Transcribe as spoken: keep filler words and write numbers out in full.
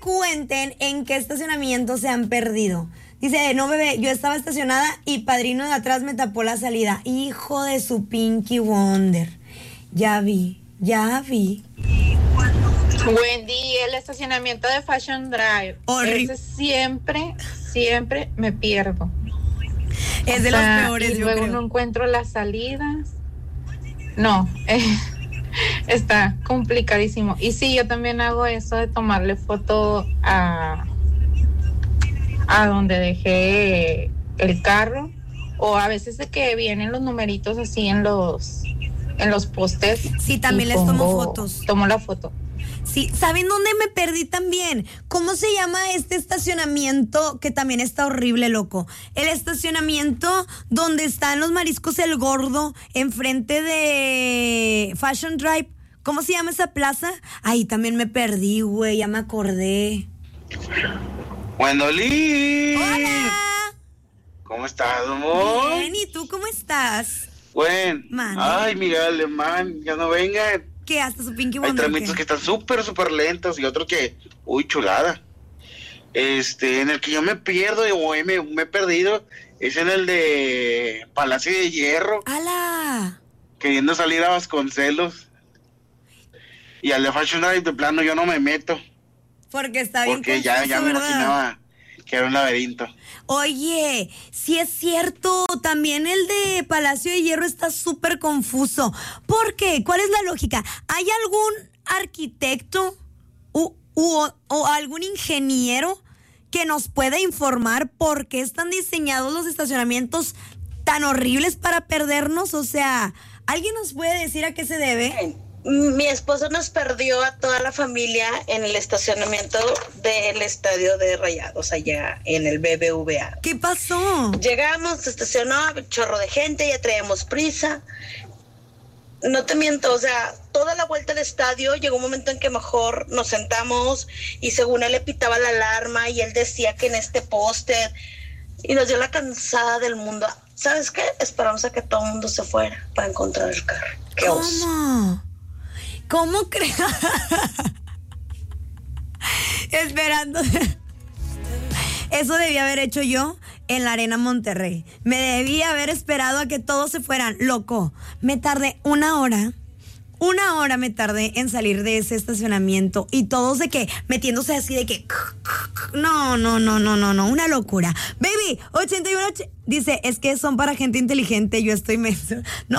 cuenten en qué estacionamiento se han perdido. Dice, no bebé, yo estaba estacionada y Padrino de atrás me tapó la salida. Hijo de su Pinky Wonder. Ya vi, ya vi. Wendy, el estacionamiento de Fashion Drive. Horrible. Ese siempre, siempre me pierdo. Es O de sea, los peores, y yo luego creo. no encuentro las salidas. No, eh, está complicadísimo. Y sí, yo también hago eso de tomarle foto a, a donde dejé el carro. O a veces de que vienen los numeritos así en los, en los postes. Sí, también y les tomo pongo- fotos. Tomo la foto. Sí, ¿saben dónde me perdí también? ¿Cómo se llama este estacionamiento que también está horrible, loco? El estacionamiento donde están los mariscos El Gordo, enfrente de Fashion Drive. ¿Cómo se llama esa plaza? Ahí también me perdí, güey, ya me acordé. Wendolín. ¡Hola! ¿Cómo estás, amor? Bien, ¿y tú cómo estás? Buen. Mande. Ay, Miguel Alemán, ya no venga. ¿Qué? ¿Hasta su Pinky Hay Wonder? tramitos ¿o que qué? están súper, súper lentos y otros que, uy, chulada. Este, en el que yo me pierdo o me, me he perdido es en el de Palacio de Hierro, ¡Hala! queriendo salir a Vasconcelos. Y al de Fashion Drive, de plano, yo no me meto, Porque está bien porque ya, confuso, ya me ¿verdad? imaginaba que era un laberinto. Oye, sí es cierto, también el de Palacio de Hierro está súper confuso. ¿Por qué? ¿Cuál es la lógica? ¿Hay algún arquitecto u, u- o algún ingeniero que nos pueda informar por qué están diseñados los estacionamientos tan horribles para perdernos? O sea, ¿alguien nos puede decir a qué se debe? Mi esposo nos perdió a toda la familia en el estacionamiento del estadio de Rayados, allá en el B B V A. ¿Qué pasó? Llegamos, se estacionó, chorro de gente, ya traíamos prisa. No te miento, o sea, toda la vuelta del estadio llegó un momento en que mejor nos sentamos y según él le pitaba la alarma y él decía que en este póster y nos dio la cansada del mundo. ¿Sabes qué? Esperamos a que todo el mundo se fuera para encontrar el carro. ¡Qué oso! ¿Cómo? ¿Cómo crees? Esperando. Eso debía haber hecho yo en la Arena Monterrey. Me debía haber esperado a que todos se fueran. Loco, me tardé una hora. Una hora me tardé en salir de ese estacionamiento y todos de que metiéndose así de que no, no, no, no, no, no, una locura. Baby, ochenta y uno dice, es que son para gente inteligente, yo estoy menso. No,